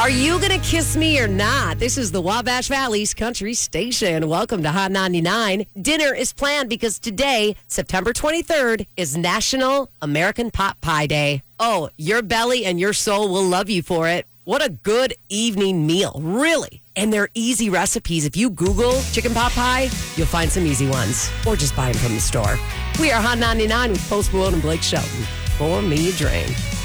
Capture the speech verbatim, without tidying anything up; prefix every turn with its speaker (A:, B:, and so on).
A: Are you going to kiss me or not? This is the Wabash Valley's country station. Welcome to Hot ninety-nine. Dinner is planned because today, September twenty-third, is National American Pot Pie Day. Oh, your belly and your soul will love you for it. What a good evening meal, really. And they're easy recipes. If you Google chicken pot pie, you'll find some easy ones. Or just buy them from the store. We are Hot ninety-nine with Post Malone and Blake Shelton. Pour me a drink.